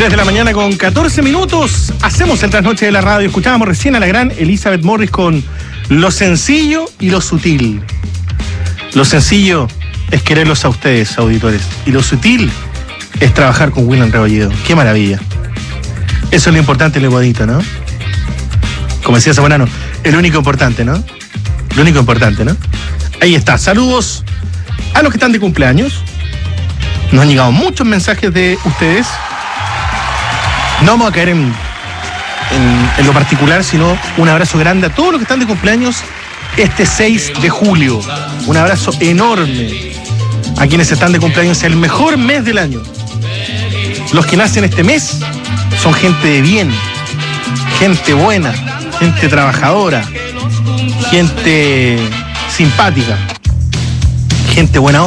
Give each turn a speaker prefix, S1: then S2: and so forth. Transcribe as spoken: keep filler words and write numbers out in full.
S1: tres de la mañana con catorce minutos. Hacemos el trasnoche de la radio. Escuchábamos recién a la gran Elizabeth Morris con lo sencillo y lo sutil. Lo sencillo es quererlos a ustedes, auditores. Y lo sutil es trabajar con William Rebolledo. ¡Qué maravilla! Eso es lo importante y lo bonito, ¿no? Como decía Zamorano, el único importante, ¿no? Lo único importante, ¿no? Ahí está. Saludos a los que están de cumpleaños. Nos han llegado muchos mensajes de ustedes. No vamos a caer en, en, en lo particular, sino un abrazo grande a todos los que están de cumpleaños este seis de julio. Un abrazo enorme a quienes están de cumpleaños, el mejor mes del año. Los que nacen este mes son gente de bien, gente buena, gente trabajadora, gente simpática, gente buena onda.